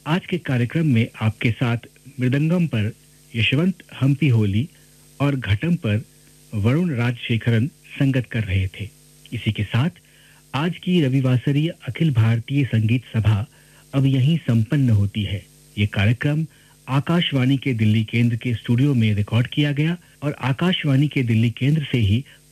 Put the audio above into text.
आज के कार्यक्रम में आपके साथ मृदंगम पर यशवंत हम्पी होली और घटम पर वरुण राजशेखरन संगत कर रहे थे। इसी के साथ आज की रविवासरीय अखिल भारतीय संगीत सभा अब यहीं संपन्न होती है। ये कार्यक्रम आकाशवाणी के दिल्ली केंद्र के स्टूडियो में रिकॉर्ड किया गया और आकाशवाणी के दिल्ली केंद्र से ही